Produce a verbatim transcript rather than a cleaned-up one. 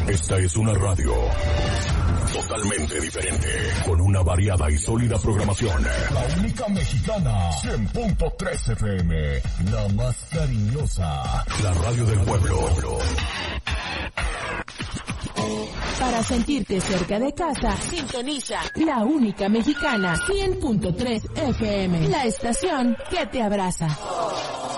Esta es una radio totalmente diferente, con una variada y sólida programación. La única mexicana, cien punto tres F M, la más cariñosa, la radio del pueblo. Para sentirte cerca de casa, sintoniza La Única Mexicana, cien punto tres F M, la estación que te abraza.